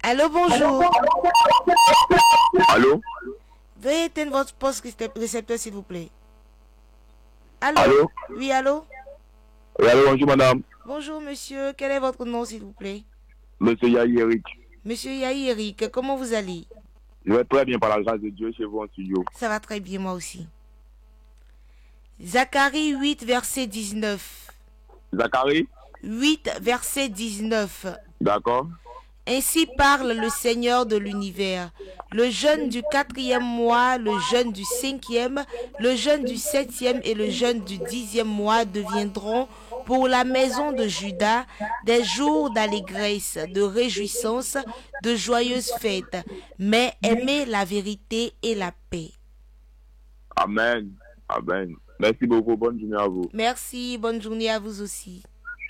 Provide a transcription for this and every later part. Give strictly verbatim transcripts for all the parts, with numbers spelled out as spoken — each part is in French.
Allô, bonjour. Allô? Veuillez éteindre votre poste récepteur, s'il vous plaît. Allô? Allô? Oui, allô? Oui, allô, bonjour madame. Bonjour monsieur, quel est votre nom, s'il vous plaît? Monsieur Yahi Eric. Monsieur Yahi Eric, comment vous allez? Je vais très bien par la grâce de Dieu chez vous en studio. Ça va très bien, moi aussi. Zacharie huit, verset dix-neuf. Zacharie? huit, verset dix-neuf. D'accord. Ainsi parle le Seigneur de l'univers. Le jeûne du quatrième mois, le jeûne du cinquième, le jeûne du septième et le jeûne du dixième mois deviendront pour la maison de Juda des jours d'allégresse, de réjouissance, de joyeuses fêtes. Mais aimez la vérité et la paix. Amen. Amen. Merci beaucoup. Bonne journée à vous. Merci. Bonne journée à vous aussi.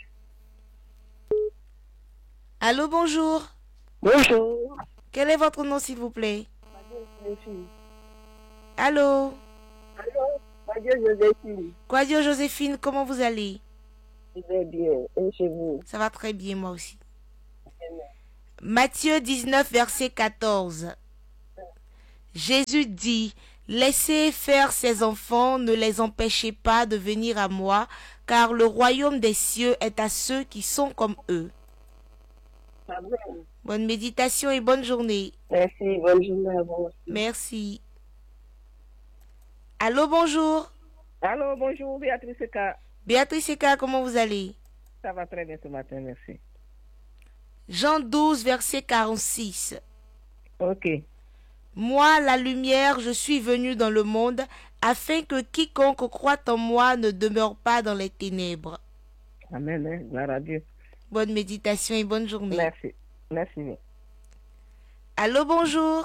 Allô, bonjour. Bonjour. Quel est votre nom, s'il vous plaît? Allô? Allô? Quadio Joséphine. Quadio Joséphine, comment vous allez? Je vais bien. Et chez vous? Ça va très bien, moi aussi. Matthieu dix-neuf, verset quatorze. Jésus dit, laissez faire ces enfants, ne les empêchez pas de venir à moi, car le royaume des cieux est à ceux qui sont comme eux. Amen. Bonne méditation et bonne journée. Merci, bonne journée à vous. Merci. Allô, bonjour. Allô, bonjour, Béatrice K. Béatrice Eka, comment vous allez? Ça va très bien ce matin, merci. Jean douze, verset quarante-six. Ok. Moi, la lumière, je suis venu dans le monde, afin que quiconque croit en moi ne demeure pas dans les ténèbres. Amen, hein? Gloire à Dieu. Bonne méditation et bonne journée. Merci. Merci. Allô, bonjour.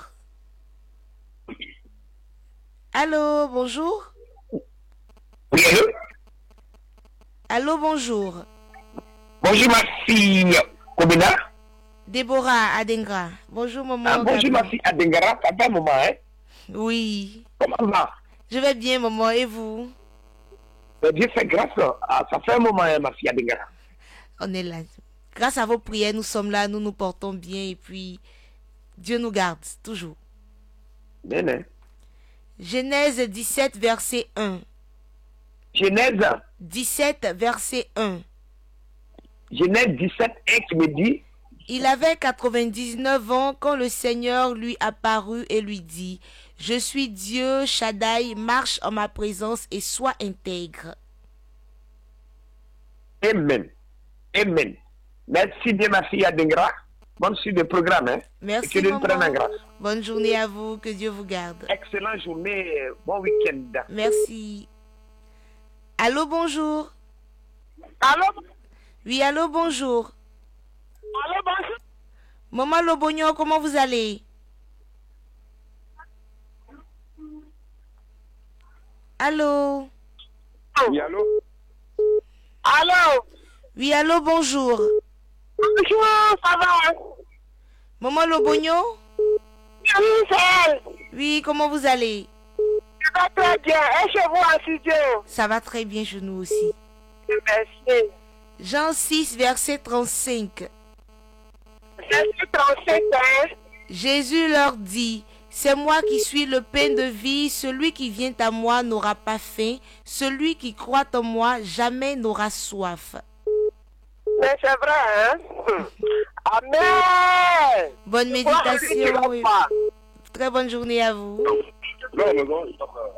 Allô, bonjour. Oui, allô? Allô, bonjour. Bonjour ma fille Kobina. Déborah Adengra. Bonjour, maman. Ah, bonjour ma fille Adengara, ça fait un moment, hein? Oui. Comment ça va? Je vais bien, maman, et vous? Dieu fait grâce, ah, ça fait un moment, hein, ma fille Adengara. On est là. Grâce à vos prières, nous sommes là, nous nous portons bien et puis Dieu nous garde, toujours. Bien, hein? Genèse dix-sept, verset un. Genèse dix-sept, verset un. Genèse dix-sept, un qui me dit, Il avait quatre-vingt-dix-neuf ans quand le Seigneur lui apparut et lui dit, « Je suis Dieu, Shaddai, marche en ma présence et sois intègre. » Amen. Amen. Merci bien ma fille Adengara. Bonne suite de programme, hein? Merci, Et que Dieu nous prenne en maman. grâce. Bonne journée à vous, que Dieu vous garde. Excellente journée, bon week-end. Merci. Allô, bonjour. Allô? Oui, allô, bonjour. Allô, bonjour. Maman Lobognon, comment vous allez? Allô? Oui, allô? Allô? Oui, allô, bonjour. Bonjour, ça va? Maman Lobognon? Oui, c'est elle. Oui, comment vous allez? Ça va très bien. Et chez vous en studio? Ça va très bien chez nous aussi. Merci. Jean six, verset trente-cinq. Verset trente-cinq, hein? Jésus leur dit, « C'est moi qui suis le pain de vie, celui qui vient à moi n'aura pas faim, celui qui croit en moi jamais n'aura soif. » Mais c'est vrai, hein? Amen. Bonne méditation et très bonne journée à vous. Non, mais bon, je t'en prie.